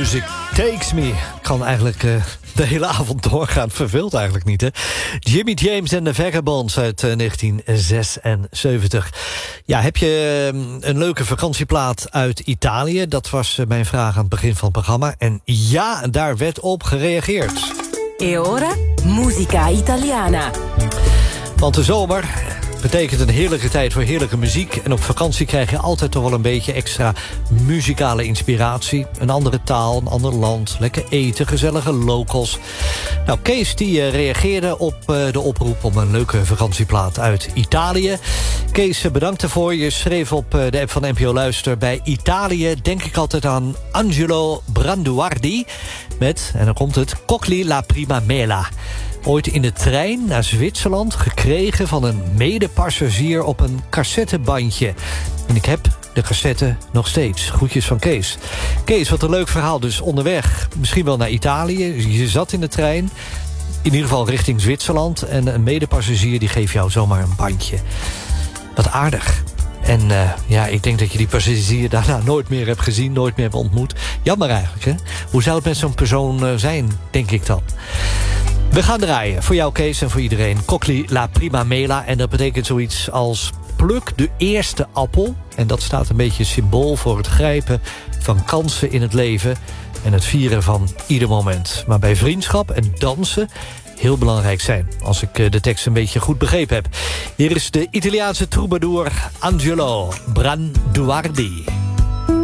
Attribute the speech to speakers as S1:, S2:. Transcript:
S1: Music Takes Me. Kan eigenlijk de hele avond doorgaan. Verveelt eigenlijk niet, hè? Jimmy James en de Vagabonds uit 1976. Ja, heb je een leuke vakantieplaat uit Italië? Dat was mijn vraag aan het begin van het programma. En ja, daar werd op gereageerd.
S2: E ora, musica italiana.
S1: Want de zomer betekent een heerlijke tijd voor heerlijke muziek. En op vakantie krijg je altijd toch wel een beetje extra muzikale inspiratie. Een andere taal, een ander land, lekker eten, gezellige locals. Nou, Kees die reageerde op de oproep om een leuke vakantieplaat uit Italië. Kees, bedankt ervoor. Je schreef op de app van NPO Luister: bij Italië denk ik altijd aan Angelo Branduardi met, en dan komt het, Cockli la prima mela. Ooit in de trein naar Zwitserland gekregen van een medepassagier op een cassettebandje. En ik heb de cassette nog steeds. Groetjes van Kees. Kees, wat een leuk verhaal. Dus onderweg, misschien wel naar Italië. Je zat in de trein, in ieder geval richting Zwitserland. En een medepassagier die geeft jou zomaar een bandje. Wat aardig. En ja, ik denk dat je die passagier daarna nooit meer hebt gezien, nooit meer hebt ontmoet. Jammer eigenlijk, hè? Hoe zou het met zo'n persoon zijn, denk ik dan? We gaan draaien, voor jou Kees en voor iedereen. Cockli la prima mela. En dat betekent zoiets als pluk de eerste appel. En dat staat een beetje symbool voor het grijpen van kansen in het leven. En het vieren van ieder moment. Maar bij vriendschap en dansen heel belangrijk zijn. Als ik de tekst een beetje goed begrepen heb. Hier is de Italiaanse troubadour Angelo Branduardi.